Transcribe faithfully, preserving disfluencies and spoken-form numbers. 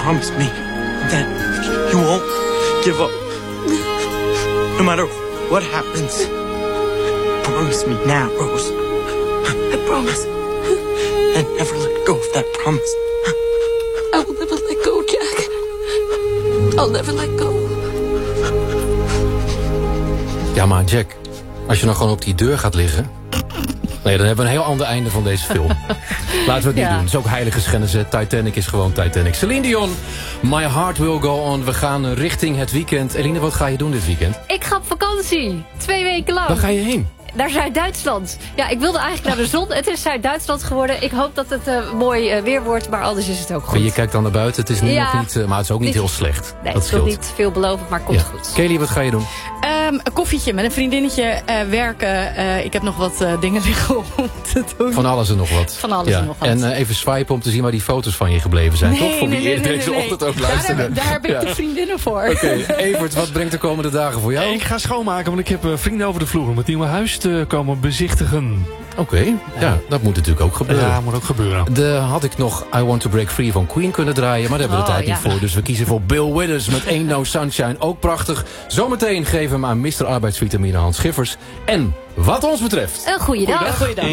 promise me that you won't give up. No matter what happens. Promise me now, Rose. I promise. And never let go of that promise. I will never let go, Jack. I'll never let go. Ja, maar Jack, als je nou gewoon op die deur gaat liggen... Nee, dan hebben we een heel ander einde van deze film. Laten we het niet ja. doen. Het is ook heilige schennis. Titanic is gewoon Titanic. Celine Dion, My Heart Will Go On. We gaan richting het weekend. Eline, wat ga je doen dit weekend? Ik ga op vakantie. Twee weken lang. Waar ga je heen? Naar Zuid-Duitsland. Ja, ik wilde eigenlijk naar de zon. Het is Zuid-Duitsland geworden. Ik hoop dat het uh, mooi uh, weer wordt, maar anders is het ook goed. Maar je kijkt dan naar buiten. Het is nu ja, nog niet, uh, maar het is ook niet dit, heel slecht. Nee, dat het is nog niet veelbelovend, maar komt ja. goed. Kelly, wat ga je doen? Um, een koffietje met een vriendinnetje uh, werken. Uh, ik heb nog wat uh, dingen liggen om te doen. Van alles en nog wat. Van alles ja. en nog wat. En uh, even swipen om te zien waar die foto's van je gebleven zijn. Nee, toch? Voor nee, wie nee, nee, deze nee, ochtend nee. ook luisteren. Daar heb, daar heb ik ja. de vriendinnen voor. Oké, okay. Evert, wat brengt de komende dagen voor jou? Ik ga schoonmaken, want ik heb uh, vrienden over de vloer om het nieuwe huis te komen bezichtigen. Oké, okay. ja, dat moet natuurlijk ook gebeuren. Ja, moet ook gebeuren. De had ik nog I Want To Break Free van Queen kunnen draaien, maar daar hebben we oh, de tijd ja. niet voor. Dus we kiezen voor Bill Withers met Ain't No Sunshine. Ook prachtig. Zometeen geven we hem aan mister Arbeidsvitamine Hans Schiffers. En wat ons betreft... Een goeie dag. Goeiedag.